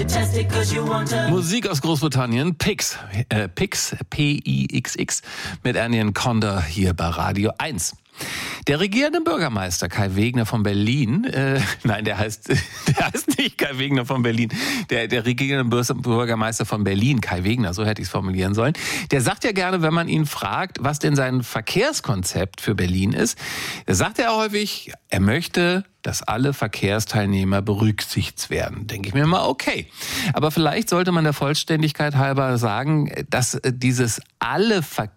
Musik aus Großbritannien, Pix, P-I-X-X, mit Anion Conda hier bei Radio 1. Der regierende Bürgermeister Kai Wegner von Berlin, der heißt nicht Kai Wegner von Berlin, der regierende Bürgermeister von Berlin, Kai Wegner, so hätte ich es formulieren sollen, der sagt ja gerne, wenn man ihn fragt, was denn sein Verkehrskonzept für Berlin ist, da sagt er häufig, er möchte, dass alle Verkehrsteilnehmer berücksichtigt werden. Denke ich mir mal, okay. Aber vielleicht sollte man der Vollständigkeit halber sagen, dass dieses alle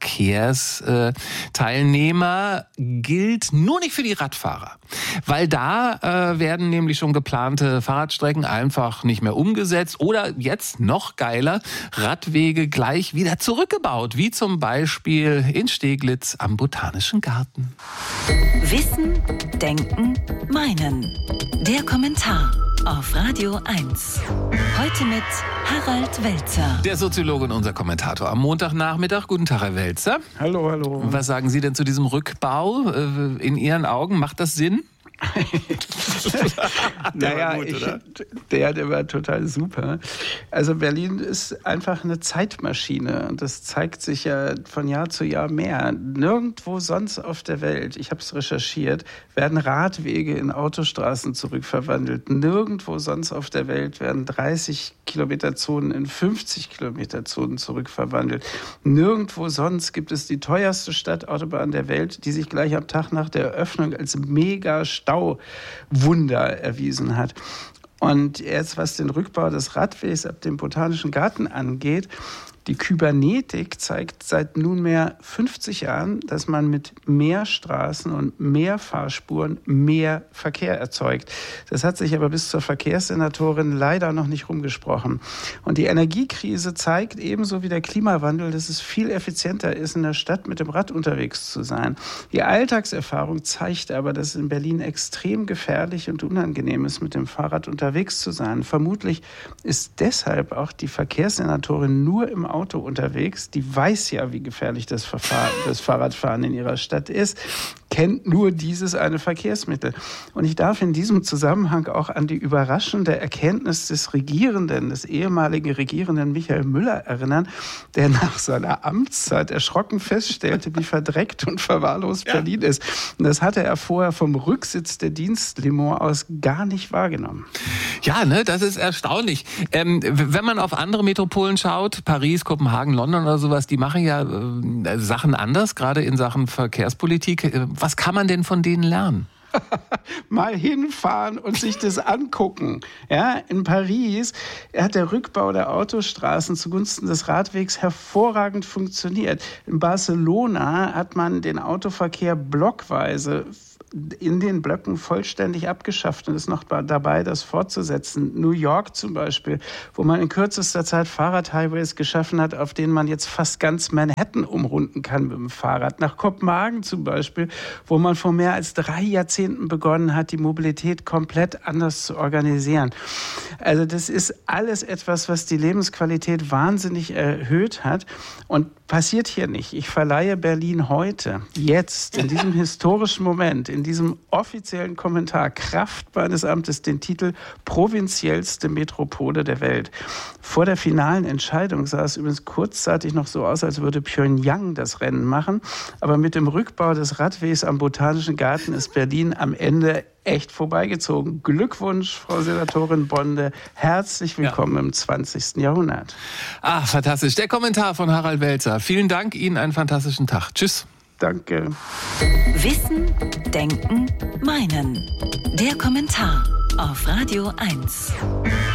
Verkehrsteilnehmer gilt nur nicht für die Radfahrer. Weil da werden nämlich schon geplante Fahrradstrecken einfach nicht mehr umgesetzt oder jetzt noch geiler, Radwege gleich wieder zurückgebaut, wie zum Beispiel in Steglitz am Botanischen Garten. Wissen, Denken, Meinen. Der Kommentar auf Radio 1. Heute mit Harald Welzer. Der Soziologe und unser Kommentator am Montagnachmittag. Guten Tag, Herr Welzer. Hallo, hallo. Was sagen Sie denn zu diesem Rückbau? In Ihren Augen, macht das Sinn? Der war total super. Also Berlin ist einfach eine Zeitmaschine und das zeigt sich ja von Jahr zu Jahr mehr. Nirgendwo sonst auf der Welt, ich habe es recherchiert, werden Radwege in Autostraßen zurückverwandelt. Nirgendwo sonst auf der Welt werden 30-Kilometer-Zonen in 50-Kilometer-Zonen zurückverwandelt. Nirgendwo sonst gibt es die teuerste Stadtautobahn der Welt, die sich gleich am Tag nach der Eröffnung als mega Stauwunder erwiesen hat. Und jetzt, was den Rückbau des Radwegs ab dem Botanischen Garten angeht, die Kybernetik zeigt seit nunmehr 50 Jahren, dass man mit mehr Straßen und mehr Fahrspuren mehr Verkehr erzeugt. Das hat sich aber bis zur Verkehrssenatorin leider noch nicht rumgesprochen. Und die Energiekrise zeigt ebenso wie der Klimawandel, dass es viel effizienter ist, in der Stadt mit dem Rad unterwegs zu sein. Die Alltagserfahrung zeigt aber, dass es in Berlin extrem gefährlich und unangenehm ist, mit dem Fahrrad unterwegs zu sein. Vermutlich ist deshalb auch die Verkehrssenatorin nur im Auto unterwegs, die weiß ja, wie gefährlich das Fahrradfahren in ihrer Stadt ist, kennt nur dieses eine Verkehrsmittel. Und ich darf in diesem Zusammenhang auch an die überraschende Erkenntnis des ehemaligen Regierenden Michael Müller erinnern, der nach seiner Amtszeit erschrocken feststellte, wie verdreckt und verwahrlost Berlin ist. Und das hatte er vorher vom Rücksitz der Dienstlimo aus gar nicht wahrgenommen. Ja, das ist erstaunlich. Wenn man auf andere Metropolen schaut, Paris, Kopenhagen, London oder sowas, die machen ja Sachen anders, gerade in Sachen Verkehrspolitik. Was kann man denn von denen lernen? Mal hinfahren und sich das angucken. Ja, in Paris hat der Rückbau der Autostraßen zugunsten des Radwegs hervorragend funktioniert. In Barcelona hat man den Autoverkehr blockweise in den Blöcken vollständig abgeschafft und ist noch dabei, das fortzusetzen. New York zum Beispiel, wo man in kürzester Zeit Fahrradhighways geschaffen hat, auf denen man jetzt fast ganz Manhattan umrunden kann mit dem Fahrrad. Nach Kopenhagen zum Beispiel, wo man vor mehr als 3 Jahrzehnten begonnen hat, die Mobilität komplett anders zu organisieren. Also das ist alles etwas, was die Lebensqualität wahnsinnig erhöht hat und passiert hier nicht. Ich verleihe Berlin heute, jetzt, in diesem historischen Moment, in diesem offiziellen Kommentar Kraft meines Amtes den Titel provinziellste Metropole der Welt. Vor der finalen Entscheidung sah es übrigens kurzzeitig noch so aus, als würde Pyongyang das Rennen machen. Aber mit dem Rückbau des Radwegs am Botanischen Garten ist Berlin am Ende echt vorbeigezogen. Glückwunsch, Frau Senatorin Bonde. Herzlich willkommen im 20. Jahrhundert. Fantastisch. Der Kommentar von Harald Welzer. Vielen Dank, Ihnen einen fantastischen Tag. Tschüss. Danke. Wissen, Denken, Meinen. Der Kommentar auf Radio 1.